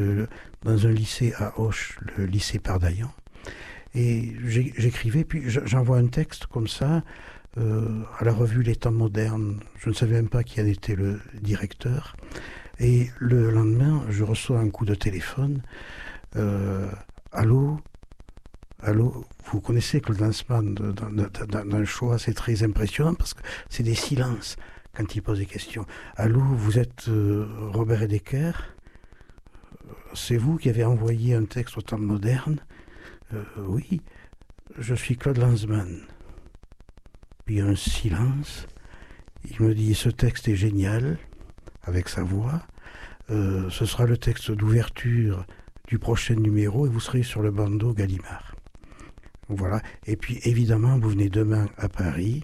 dans un lycée à Auch, le lycée Pardaillan. Et j'écrivais, puis j'envoie un texte comme ça à la revue Les Temps modernes. Je ne savais même pas qui en était le directeur. Et le lendemain, je reçois un coup de téléphone. Allô, vous connaissez Claude Lanzmann dans le choix, c'est très impressionnant parce que c'est des silences quand il pose des questions. Allô, vous êtes Robert Hedeker? C'est vous qui avez envoyé un texte au Temps moderne? Oui, je suis Claude Lanzmann. Puis un silence. Il me dit, ce texte est génial, avec sa voix. Ce sera le texte d'ouverture du prochain numéro et vous serez sur le bandeau Gallimard. Voilà. Et puis évidemment, vous venez demain à Paris.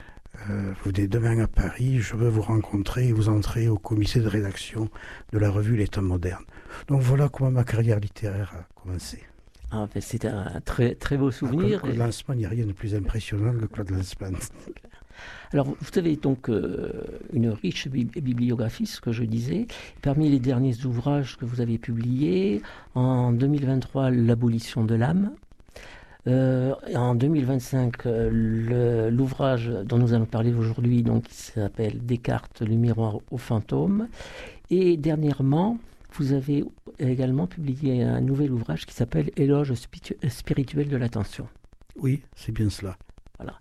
Je veux vous rencontrer et vous entrez au comité de rédaction de la revue Les Temps modernes. Donc voilà comment ma carrière littéraire a commencé. Ah, ben c'est un très, très beau souvenir. Claude Lanzmann, il n'y a rien de plus impressionnant que Claude Lanzmann. Alors, vous avez donc une riche bibliographie, ce que je disais. Parmi les derniers ouvrages que vous avez publiés, en 2023, L'abolition de l'âme. En 2025, l'ouvrage dont nous allons parler aujourd'hui, donc, qui s'appelle Descartes, le miroir au fantôme. Et dernièrement, vous avez également publié un nouvel ouvrage qui s'appelle Éloge spirituel de l'attention. Oui, c'est bien cela. Voilà.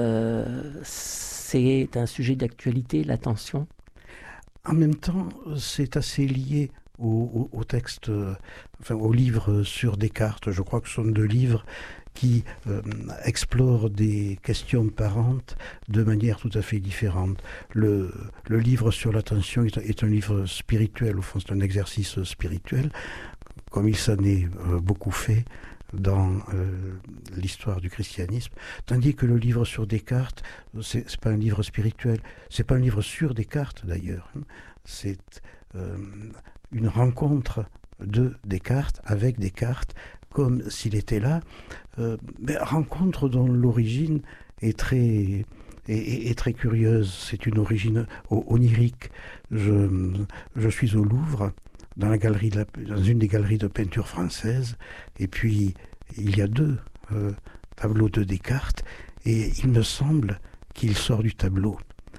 C'est un sujet d'actualité, l'attention. En même temps, c'est assez lié au texte, au livre sur Descartes. Je crois que ce sont deux livres qui explorent des questions parentes de manière tout à fait différente. Le livre sur l'attention est un livre spirituel, au fond c'est un exercice spirituel, comme il s'en est beaucoup fait dans l'histoire du christianisme, tandis que le livre sur Descartes, c'est pas un livre spirituel, c'est pas un livre sur Descartes d'ailleurs, c'est une rencontre de Descartes avec Descartes, comme s'il était là, rencontre dont l'origine est très curieuse. C'est une origine onirique. Je suis au Louvre, dans une des galeries de peinture française, et puis il y a deux tableaux de Descartes, et il me semble qu'il sort du tableau,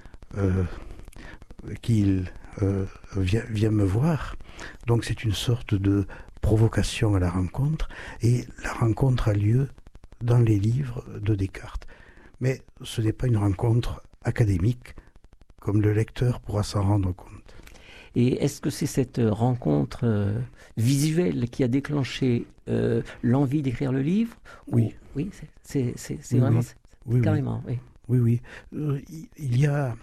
qu'il vient me voir. Donc c'est une sorte de provocation à la rencontre, et la rencontre a lieu dans les livres de Descartes. Mais ce n'est pas une rencontre académique, comme le lecteur pourra s'en rendre compte. Et est-ce que c'est cette rencontre visuelle qui a déclenché l'envie d'écrire le livre? Oui. Oui, c'est vraiment... Oui, carrément, oui. Oui. Il y a...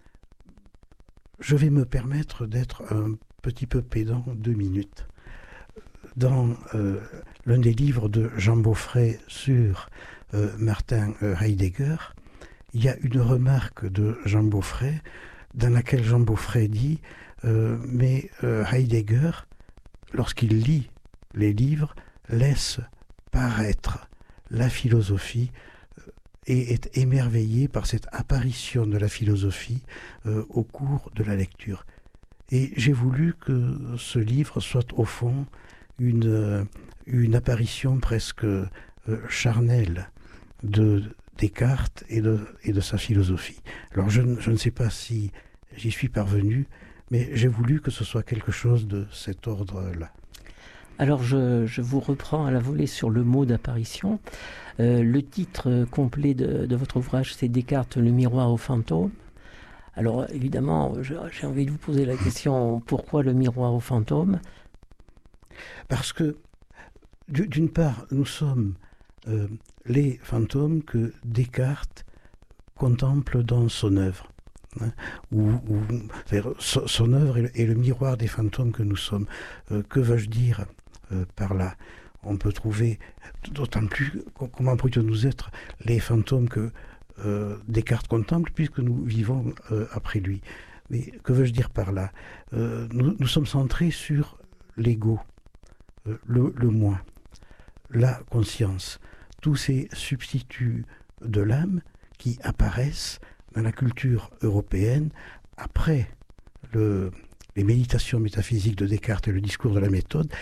Je vais me permettre d'être un petit peu pédant 2 minutes. Dans l'un des livres de Jean Beaufray sur Martin Heidegger, il y a une remarque de Jean Beaufray dans laquelle Jean Beaufray dit mais Heidegger, lorsqu'il lit les livres, laisse paraître la philosophie et est émerveillé par cette apparition de la philosophie au cours de la lecture. Et j'ai voulu que ce livre soit au fond une apparition presque charnelle de Descartes et de sa philosophie. Alors je ne sais pas si j'y suis parvenu, mais j'ai voulu que ce soit quelque chose de cet ordre-là. Alors je vous reprends à la volée sur le mot d'apparition. Le titre complet de votre ouvrage, c'est Descartes, le miroir au fantôme. Alors évidemment, j'ai envie de vous poser la question, pourquoi le miroir au fantôme? Parce que, d'une part, nous sommes les fantômes que Descartes contemple dans son œuvre. Son œuvre est le miroir des fantômes que nous sommes. Que veux-je dire par là? On peut trouver, d'autant plus, comment pourrions-nous être les fantômes que Descartes contemple, puisque nous vivons après lui. Mais que veux-je dire par là? Nous sommes centrés sur l'ego, le moi, la conscience, tous ces substituts de l'âme qui apparaissent dans la culture européenne après les méditations métaphysiques de Descartes et le discours de la méthode,